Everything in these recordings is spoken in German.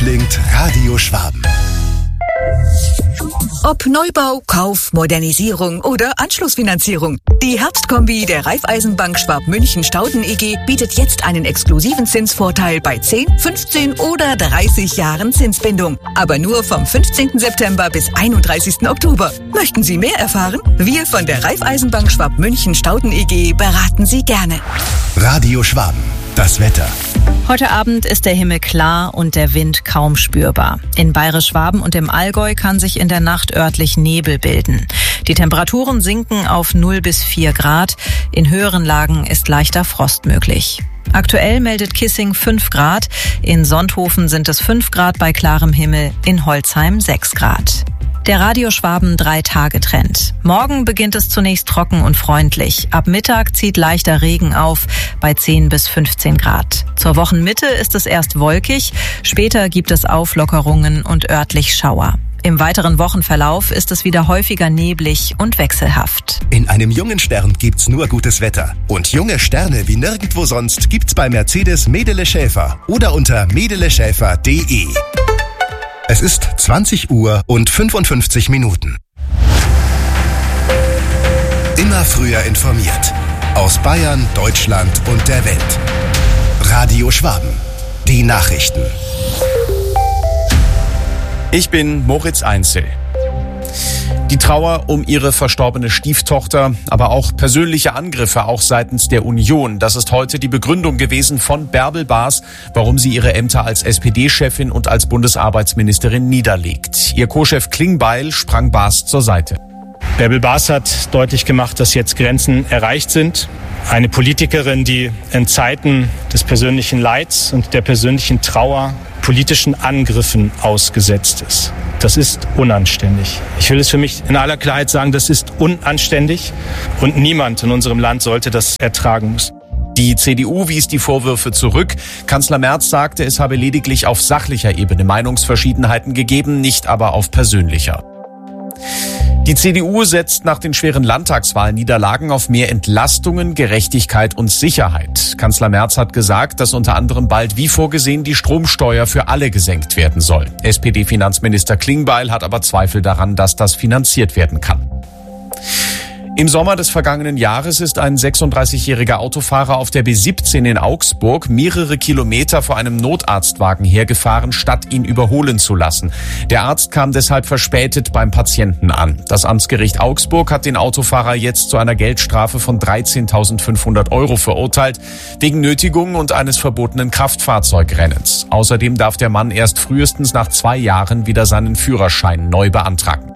klingt Radio Schwaben. Ob Neubau, Kauf, Modernisierung oder Anschlussfinanzierung. Die Herbstkombi der Raiffeisenbank Schwab-München-Stauden EG bietet jetzt einen exklusiven Zinsvorteil bei 10, 15 oder 30 Jahren Zinsbindung. Aber nur vom 15. September bis 31. Oktober. Möchten Sie mehr erfahren? Wir von der Raiffeisenbank Schwab-München-Stauden EG beraten Sie gerne. Radio Schwaben. Das Wetter. Heute Abend ist der Himmel klar und der Wind kaum spürbar. In Bayerisch-Schwaben und im Allgäu kann sich in der Nacht örtlich Nebel bilden. Die Temperaturen sinken auf 0 bis 4 Grad. In höheren Lagen ist leichter Frost möglich. Aktuell meldet Kissing 5 Grad. In Sonthofen sind es 5 Grad bei klarem Himmel, in Holzheim 6 Grad. Der Radio Schwaben 3-Tage-Trend. Morgen beginnt es zunächst trocken und freundlich. Ab Mittag zieht leichter Regen auf bei 10 bis 15 Grad. Zur Wochenmitte ist es erst wolkig, später gibt es Auflockerungen und örtlich Schauer. Im weiteren Wochenverlauf ist es wieder häufiger neblig und wechselhaft. In einem jungen Stern gibt's nur gutes Wetter. Und junge Sterne wie nirgendwo sonst gibt's bei Mercedes Medele Schäfer oder unter medeleschäfer.de. Es ist 20 Uhr und 55 Minuten. Immer früher informiert. Aus Bayern, Deutschland und der Welt. Radio Schwaben. Die Nachrichten. Ich bin Moritz Einzel. Die Trauer um ihre verstorbene Stieftochter, aber auch persönliche Angriffe, auch seitens der Union. Das ist heute die Begründung gewesen von Bärbel Baas, warum sie ihre Ämter als SPD-Chefin und als Bundesarbeitsministerin niederlegt. Ihr Co-Chef Klingbeil sprang Baas zur Seite. Bärbel Baas hat deutlich gemacht, dass jetzt Grenzen erreicht sind. Eine Politikerin, die in Zeiten des persönlichen Leids und der persönlichen Trauer politischen Angriffen ausgesetzt ist. Das ist unanständig. Ich will es für mich in aller Klarheit sagen, das ist unanständig und niemand in unserem Land sollte das ertragen müssen. Die CDU wies die Vorwürfe zurück. Kanzler Merz sagte, es habe lediglich auf sachlicher Ebene Meinungsverschiedenheiten gegeben, nicht aber auf persönlicher. Die CDU setzt nach den schweren Landtagswahlniederlagen auf mehr Entlastungen, Gerechtigkeit und Sicherheit. Kanzler Merz hat gesagt, dass unter anderem bald wie vorgesehen die Stromsteuer für alle gesenkt werden soll. SPD-Finanzminister Klingbeil hat aber Zweifel daran, dass das finanziert werden kann. Im Sommer des vergangenen Jahres ist ein 36-jähriger Autofahrer auf der B17 in Augsburg mehrere Kilometer vor einem Notarztwagen hergefahren, statt ihn überholen zu lassen. Der Arzt kam deshalb verspätet beim Patienten an. Das Amtsgericht Augsburg hat den Autofahrer jetzt zu einer Geldstrafe von 13.500 € verurteilt, wegen Nötigung und eines verbotenen Kraftfahrzeugrennens. Außerdem darf der Mann erst frühestens nach 2 Jahren wieder seinen Führerschein neu beantragen.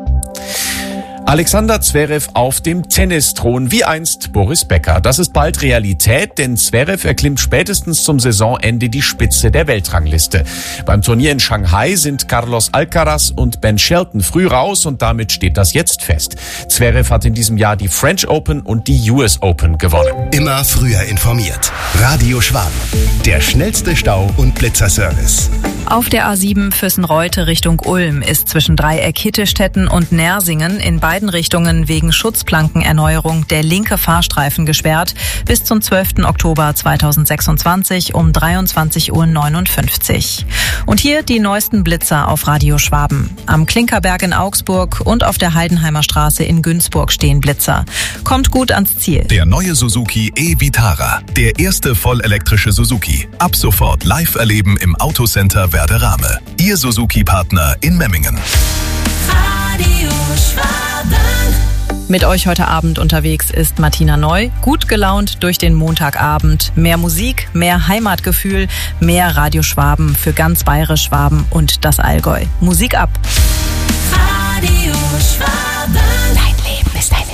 Alexander Zverev auf dem Tennisthron, wie einst Boris Becker. Das ist bald Realität, denn Zverev erklimmt spätestens zum Saisonende die Spitze der Weltrangliste. Beim Turnier in Shanghai sind Carlos Alcaraz und Ben Shelton früh raus und damit steht das jetzt fest. Zverev hat in diesem Jahr die French Open und die US Open gewonnen. Immer früher informiert. Radio Schwaben. Der schnellste Stau- und Blitzerservice. Auf der A7 Füssen-Reute Richtung Ulm ist zwischen Dreieck Hittestetten und Nersingen in beiden Richtungen wegen Schutzplankenerneuerung der linke Fahrstreifen gesperrt bis zum 12. Oktober 2026 um 23:59 Uhr. Und hier die neuesten Blitzer auf Radio Schwaben. Am Klinkerberg in Augsburg und auf der Heidenheimer Straße in Günzburg stehen Blitzer. Kommt gut ans Ziel. Der neue Suzuki e-Vitara. Der erste vollelektrische Suzuki. Ab sofort live erleben im Autocenter Werderame. Ihr Suzuki-Partner in Memmingen. Radio Schwaben. Mit euch heute Abend unterwegs ist Martina Neu. Gut gelaunt durch den Montagabend. Mehr Musik, mehr Heimatgefühl, mehr Radio Schwaben für ganz Bayerisch-Schwaben und das Allgäu. Musik ab. Radio Schwaben. Dein Leben ist ein